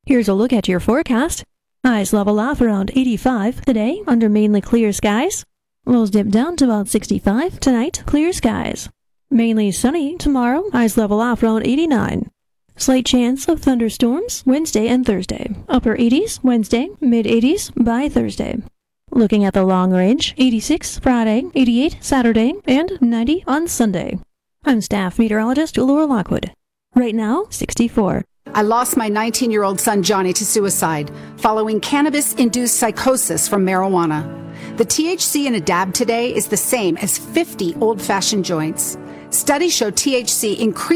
Here's a look at your forecast. Highs level off around 85 today under mainly clear skies. Lows dip down to about 65 tonight, clear skies. Mainly sunny tomorrow, highs level off around 89. Slight chance of thunderstorms Wednesday and Thursday. Upper 80s Wednesday, mid 80s by Thursday. Looking at the long range, 86 Friday, 88 Saturday, and 90 on Sunday. I'm staff meteorologist Laura Lockwood. Right now, 64. I lost my 19-year-old son Johnny to suicide following cannabis-induced psychosis from marijuana. The THC in a dab today is the same as 50 old-fashioned joints. Studies show THC increases